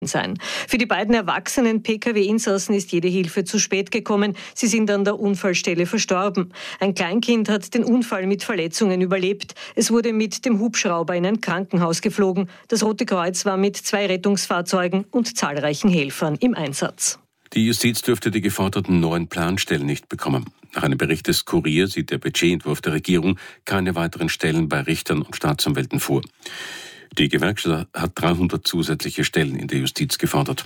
sein. Für die beiden erwachsenen Pkw-Insassen ist jede Hilfe zu spät gekommen. Sie sind an der Unfallstelle verstorben. Ein Kleinkind hat den Unfall mit Verletzungen überlebt. Es wurde mit dem Hubschrauber in ein Krankenhaus geflogen. Das Rote Kreuz war mit 2 Rettungsfahrzeugen und zahlreichen Helfern im Einsatz. Die Justiz dürfte die geforderten 9 Planstellen nicht bekommen. Nach einem Bericht des Kurier sieht der Budgetentwurf der Regierung keine weiteren Stellen bei Richtern und Staatsanwälten vor. Die Gewerkschaft hat 300 zusätzliche Stellen in der Justiz gefordert.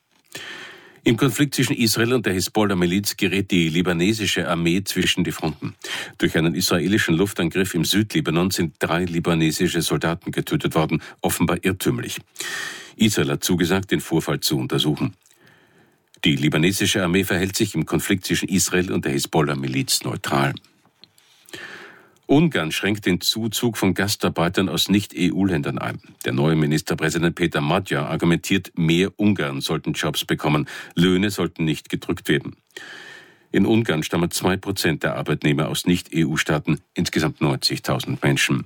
Im Konflikt zwischen Israel und der Hisbollah-Miliz gerät die libanesische Armee zwischen die Fronten. Durch einen israelischen Luftangriff im Südlibanon sind 3 libanesische Soldaten getötet worden, offenbar irrtümlich. Israel hat zugesagt, den Vorfall zu untersuchen. Die libanesische Armee verhält sich im Konflikt zwischen Israel und der Hisbollah-Miliz neutral. Ungarn schränkt den Zuzug von Gastarbeitern aus Nicht-EU-Ländern ein. Der neue Ministerpräsident Peter Magyar argumentiert, mehr Ungarn sollten Jobs bekommen. Löhne sollten nicht gedrückt werden. In Ungarn stammen 2% der Arbeitnehmer aus Nicht-EU-Staaten, insgesamt 90.000 Menschen.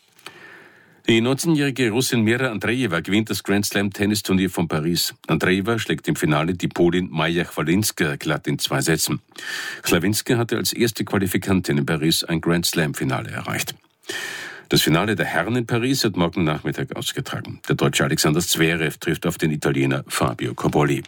Die 19-jährige Russin Mira Andreeva gewinnt das Grand-Slam-Tennisturnier von Paris. Andreeva schlägt im Finale die Polin Maja Chwalynska glatt in 2 Sätzen. Chwalynska hatte als erste Qualifikantin in Paris ein Grand-Slam-Finale erreicht. Das Finale der Herren in Paris wird morgen Nachmittag ausgetragen. Der Deutsche Alexander Zverev trifft auf den Italiener Fabio Cobolli.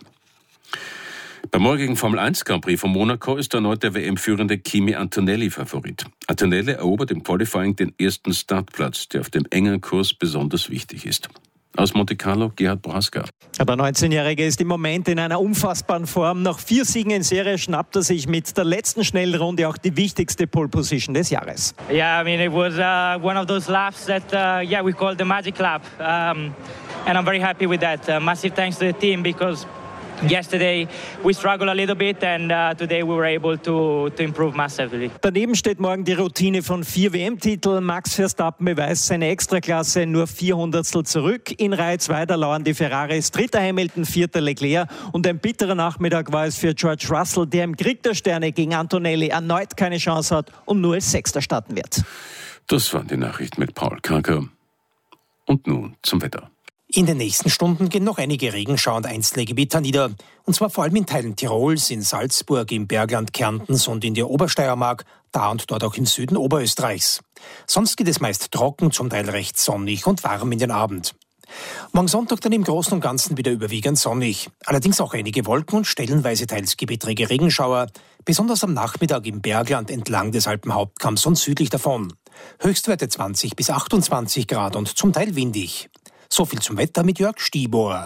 Beim morgigen Formel-1 Grand Prix von Monaco ist erneut der WM-führende Kimi Antonelli Favorit. Antonelli erobert im Qualifying den ersten Startplatz, der auf dem engen Kurs besonders wichtig ist. Aus Monte Carlo, Gerhard Braska. Der 19-Jährige ist im Moment in einer unfassbaren Form. Nach 4 Siegen in Serie schnappt er sich mit der letzten Schnellrunde auch die wichtigste Pole-Position des Jahres. Yeah, I mean, it was one of those laps that we call the magic lap. And I'm very happy with that. Massive thanks to the team because yesterday we struggled a little bit and today we were able to improve massively. Daneben steht morgen die Routine von 4 WM-Titeln. Max Verstappen beweist seine Extraklasse, nur 400stel zurück. In Reihe 2 da lauern die Ferraris, 3. Hamilton, 4. Leclerc. Und ein bitterer Nachmittag war es für George Russell, der im Krieg der Sterne gegen Antonelli erneut keine Chance hat und nur als 6. starten wird. Das waren die Nachrichten mit Paul Karker. Und nun zum Wetter. In den nächsten Stunden gehen noch einige Regenschauer und Einzelgewitter nieder. Und zwar vor allem in Teilen Tirols, in Salzburg, im Bergland Kärntens und in der Obersteiermark, da und dort auch im Süden Oberösterreichs. Sonst geht es meist trocken, zum Teil recht sonnig und warm in den Abend. Morgen Sonntag dann im Großen und Ganzen wieder überwiegend sonnig. Allerdings auch einige Wolken und stellenweise teils gewittrige Regenschauer, besonders am Nachmittag im Bergland entlang des Alpenhauptkamms und südlich davon. Höchstwerte 20 bis 28 Grad und zum Teil windig. So viel zum Wetter mit Jörg Stieber.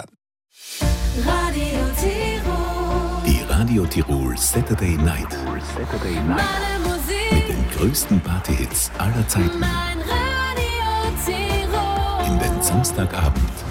Radio Tirol. Die Radio Tirol Saturday Night. Mit den größten Party-Hits aller Zeiten. Mein Radio Tirol. In den Samstagabend